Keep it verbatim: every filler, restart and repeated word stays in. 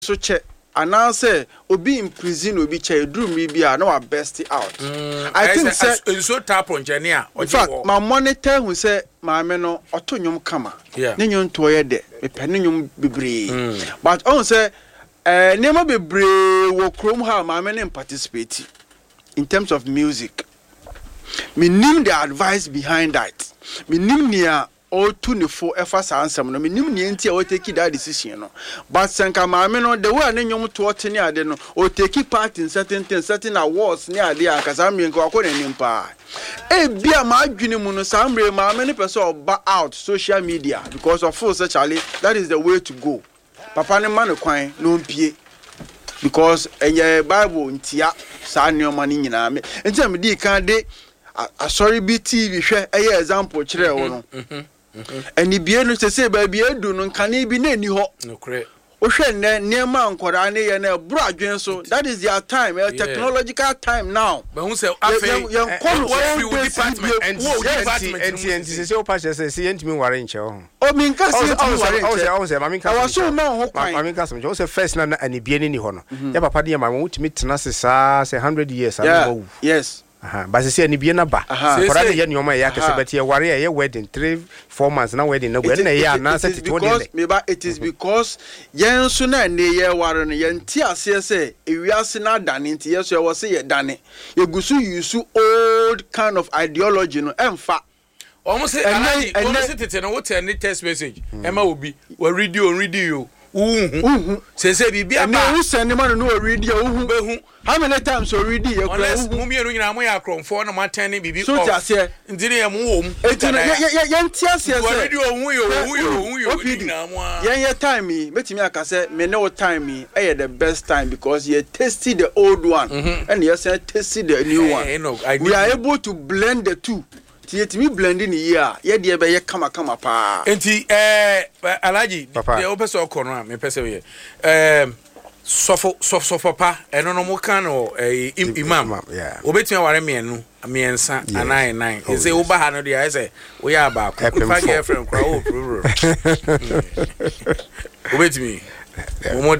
so check and now say obi in prison obi che do me bia na wa best out. Mm, I think say so tap on engineer. In fact, my monitor who say my meno oto nyom kama. Yeah. Ne nyom to ye de. Me pe ne nyom bebre. But on say eh nema bebre wo krom ha my men participate in terms of music. Me nim the advice behind that. Me nim nia all twenty-four efforts answer no me nim nia nti o take that decision no. But senka my men no the way ne nyom to ot ne ade no o take part in certain things, certain awards ne ade akasa me nko akọ ne nimpa. E bia ma adwene mu no samre ma many person ba out social media because of full such ali that is the way to go. Papa ne man kwan no mpie because enye Bible ntia sa neoma ni nyina me enti me di kan de asori bi T V hwe eye example kire wo no eni bie no se se ba bie du no kan bi na ni ho no kre o hwe ne neema ankora ne ye na bro adwen so that is their time a technological time now but who say afi you come what department and department and and say o pastor say see ntimi ware nche ho o min ka se ntimi ware o say o say mami ka so ma ho kwan mami ka so o say first na ani bie ni ho no ya papa de ma wutimi tena se sa say one hundred years and yes. Aha, but say any be na ba. For that ye nyoma ya kese but ye ware ye wedding three four months na wedding na we na ye na say it because maybe it is because yen so na ne ye ware no yen ti ase say ewiase na dane nti ye so ye wo say ye dane ye gusu yusu old kind of ideology no emfa almost say and almost tete no what any text message ema obi we read you read you uhu say say bibia ba who send man no read you uhu behu how many times you read you unless mummy no nyina mo ya kromfo na matane bibi so tiase ndire ye mo wo mu etino ye ntiase say read you uhu yo uhu yo uhu yo nyina mo ye ye time me betimi aka say me no time me eh the best time because you tasted the old one and you say tasted the new one we are able to blend the two yet me blending here ye de be ye kama kama pa enti eh alaji de o pese okono a me pese we eh sofo sofo papa eno no mo kan o imam obetumi aware me nu miensa anai nine e say wo ba ha no de say wo ya ba ko fa girlfriend kra o obetumi